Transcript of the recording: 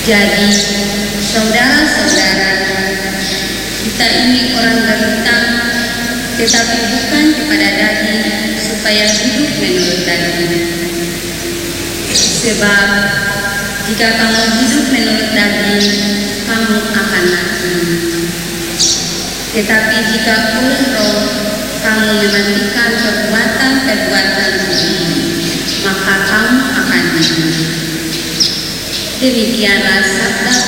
Jadi, saudara-saudara, kita ini orang berhutang, tetapi bukan kepada daging, supaya hidup menurut daging. Sebab, jika kamu hidup menurut daging, kamu akan mati. Tetapi jika oleh Roh kamu mematikan perbuatan-perbuatan tubuh, maka kamu akan hidup. Demikianlah sabda